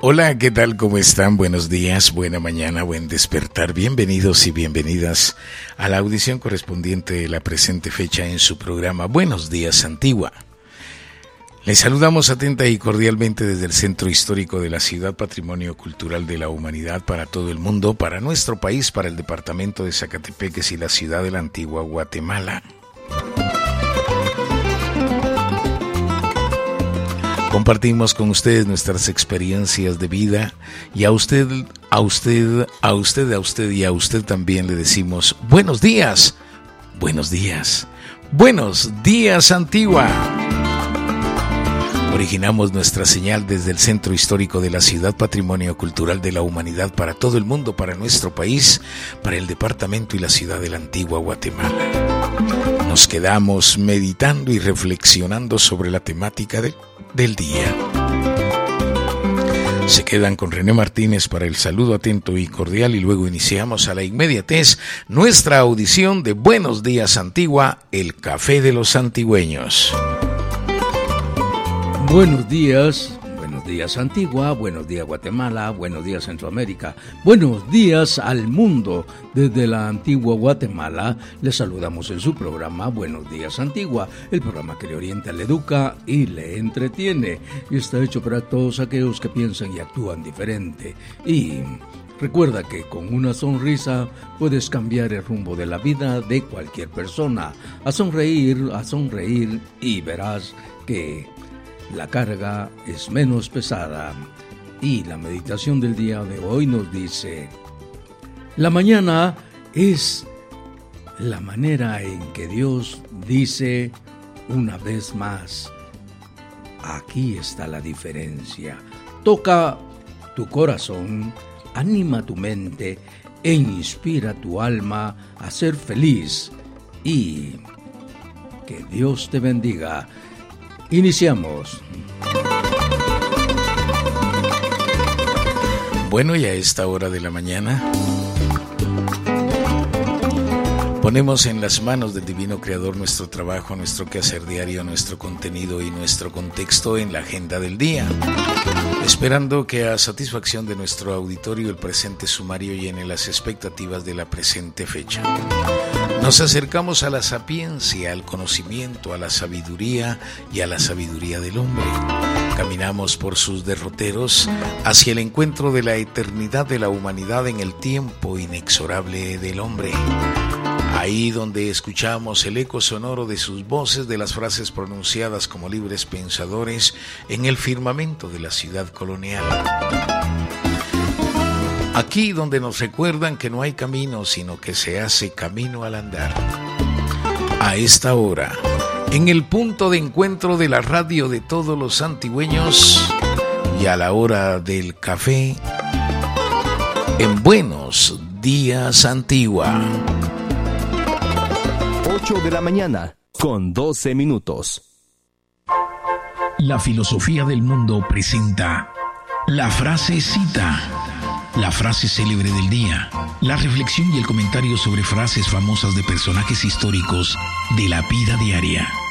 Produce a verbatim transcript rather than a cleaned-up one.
Hola, ¿qué tal? ¿Cómo están? Buenos días, buena mañana, buen despertar. Bienvenidos y bienvenidas a la audición correspondiente de la presente fecha en su programa Buenos Días Antigua. Les saludamos atenta y cordialmente desde el Centro Histórico de la Ciudad, Patrimonio Cultural de la Humanidad para todo el mundo, para nuestro país, para el departamento de Zacatepeques y la ciudad de la Antigua Guatemala. Compartimos con ustedes nuestras experiencias de vida y a usted, a usted, a usted, a usted y a usted también le decimos buenos días, buenos días, buenos días Antigua. Originamos nuestra señal desde el Centro Histórico de la Ciudad, Patrimonio Cultural de la Humanidad para todo el mundo, para nuestro país, para el departamento y la ciudad de la Antigua Guatemala. Nos quedamos meditando y reflexionando sobre la temática de, del día. Se quedan con René Martínez para el saludo atento y cordial y luego iniciamos a la inmediatez nuestra audición de Buenos Días Antigua, el café de los antigüeños. Buenos días, buenos días Antigua, buenos días Guatemala, buenos días Centroamérica, buenos días al mundo. Desde la Antigua Guatemala les saludamos en su programa Buenos Días Antigua, el programa que le orienta, le educa y le entretiene. Y está hecho para todos aquellos que piensan y actúan diferente. Y recuerda que con una sonrisa puedes cambiar el rumbo de la vida de cualquier persona. A sonreír, a sonreír y verás que la carga es menos pesada. Y la meditación del día de hoy nos dice: la mañana es la manera en que Dios dice una vez más, aquí está la diferencia. Toca tu corazón, anima tu mente e inspira tu alma a ser feliz. Y que Dios te bendiga. Iniciamos. Bueno, y a esta hora de la mañana ponemos en las manos del Divino Creador nuestro trabajo, nuestro quehacer diario, nuestro contenido y nuestro contexto en la agenda del día, esperando que a satisfacción de nuestro auditorio el presente sumario llene las expectativas de la presente fecha. Nos acercamos a la sapiencia, al conocimiento, a la sabiduría y a la sabiduría del hombre. Caminamos por sus derroteros hacia el encuentro de la eternidad de la humanidad en el tiempo inexorable del hombre. Ahí donde escuchamos el eco sonoro de sus voces, de las frases pronunciadas como libres pensadores en el firmamento de la ciudad colonial. Aquí donde nos recuerdan que no hay camino, sino que se hace camino al andar. A esta hora, en el punto de encuentro de la radio de todos los antigüeños y a la hora del café, en Buenos Días Antigua. ocho de la mañana, con doce minutos. La filosofía del mundo presenta la frase cita, la frase célebre del día, la reflexión y el comentario sobre frases famosas de personajes históricos de la vida diaria.